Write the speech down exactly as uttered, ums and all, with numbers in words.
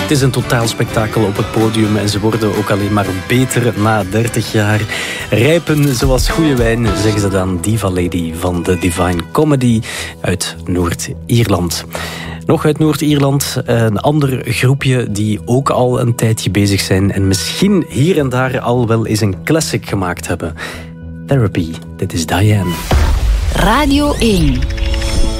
Het is een totaal spektakel op het podium en ze worden ook alleen maar beter na dertig jaar. Rijpen zoals goede wijn, zeggen ze dan Diva Lady van de Divine Comedy uit Noord-Ierland. Nog uit Noord-Ierland, een ander groepje die ook al een tijdje bezig zijn en misschien hier en daar al wel eens een classic gemaakt hebben. Therapy, dit is Diane. Radio één.